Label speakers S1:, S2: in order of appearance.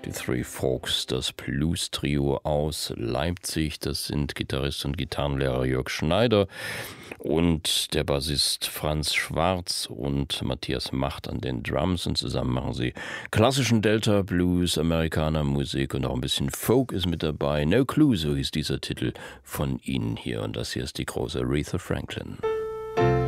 S1: Die Three Forks, das Blues-Trio aus Leipzig. Das sind Gitarrist und Gitarrenlehrer Jörg Schneider und der Bassist Franz Schwarz und Matthias Macht an den Drums. Und zusammen machen sie klassischen Delta Blues, Amerikaner-Musik und auch ein bisschen Folk ist mit dabei. No Clue, so hieß dieser Titel von ihnen hier. Und das hier ist die große Aretha Franklin.